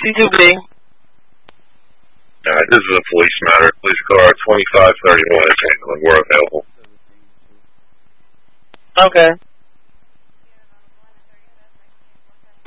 C2B. This is a police matter. Police car 2531 is handling. We're available. Okay.